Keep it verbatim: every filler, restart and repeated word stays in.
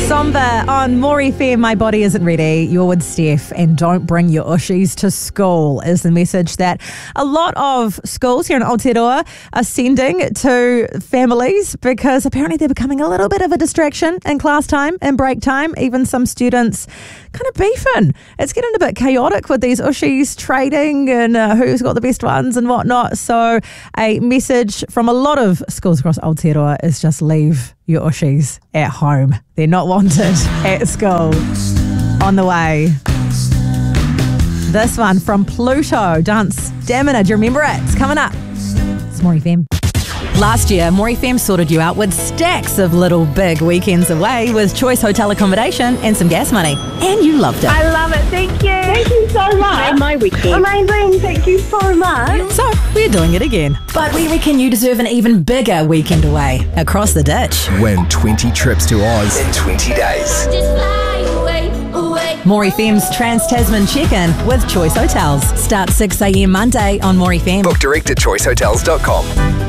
Zomba on More F M. My body isn't ready. You're with Steph, and don't bring your ushies to school is the message that a lot of schools here in Aotearoa are sending to families, because apparently they're becoming a little bit of a distraction in class time and break time. Even some students kind of beefing. It's getting a bit chaotic with these ushies trading and uh, who's got the best ones and whatnot. So a message from a lot of schools across Aotearoa is just leave your ushies at home. They're not wanted at school. On the way, this one from Pluto, Dance Stamina. Do you remember it? It's coming up. It's More F M. Last year, More F M sorted you out with stacks of little big weekends away with choice hotel accommodation and some gas money. And you loved it. I love it. Thank you. Thank you so much. Made my weekend. Amazing. Thank you so much. So, we're doing it again. But we reckon you deserve an even bigger weekend away across the ditch. Win twenty trips to Oz in twenty days. More F M's Trans-Tasman check-in with Choice Hotels. Start six a.m. Monday on More F M. Book direct at choice hotels dot com.